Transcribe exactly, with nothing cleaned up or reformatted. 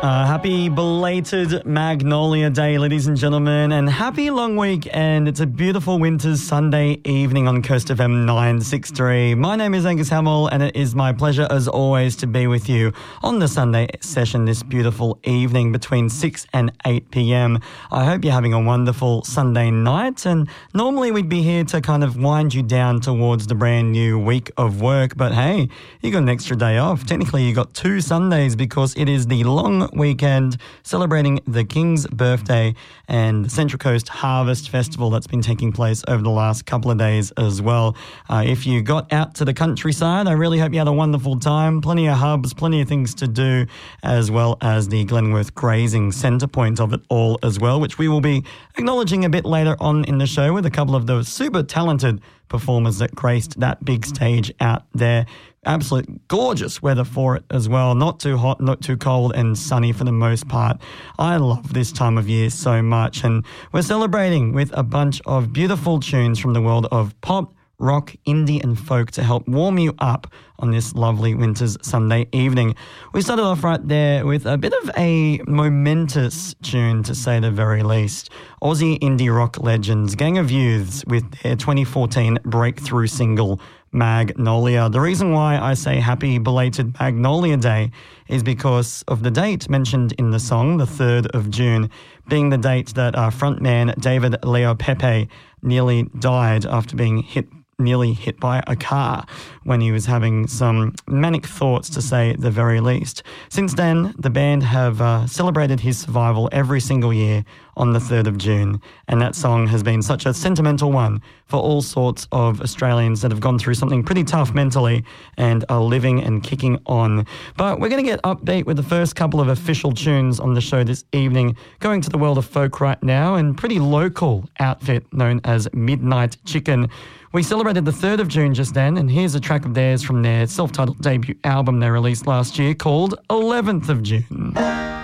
Uh, happy belated Magnolia Day, ladies and gentlemen, and happy long weekend. It's a beautiful winter's Sunday evening on Coast F M nine sixty-three. My name is Angus Hamill, and it is my pleasure, as always, to be with you on the Sunday session this beautiful evening between six and eight p.m. I hope you're having a wonderful Sunday night, and normally we'd be here to kind of wind you down towards the brand new week of work, but hey, you got an extra day off. Technically, you got two Sundays because it is the long weekend celebrating the King's birthday and the Central Coast Harvest Festival that's been taking place over the last couple of days as well. Uh, if you got out to the countryside, I really hope you had a wonderful time. Plenty of hubs, plenty of things to do, as well as the Glenworth grazing centre point of it all as well, which we will be acknowledging a bit later on in the show with a couple of those super talented performers that graced that big stage out there. Absolute gorgeous weather for it as well. Not too hot, not too cold, and sunny for the most part. I love this time of year so much, and we're celebrating with a bunch of beautiful tunes from the world of pop, rock, indie and folk to help warm you up on this lovely winter's Sunday evening. We started off right there with a bit of a momentous tune, to say the very least. Aussie indie rock legends Gang of Youths with their twenty fourteen breakthrough single Magnolia. The reason why I say happy belated Magnolia Day is because of the date mentioned in the song, the third of June, being the date that our frontman David Leo Pepe nearly died after being hit nearly hit by a car when he was having some manic thoughts, to say the very least. Since then, the band have uh, celebrated his survival every single year on the third of June, and that song has been such a sentimental one for all sorts of Australians that have gone through something pretty tough mentally and are living and kicking on. But we're going to get upbeat with the first couple of official tunes on the show this evening, going to the world of folk right now, and pretty local outfit known as Midnight Chicken. We celebrated the third of June just then, and here's a track of theirs from their self-titled debut album they released last year called eleventh of June.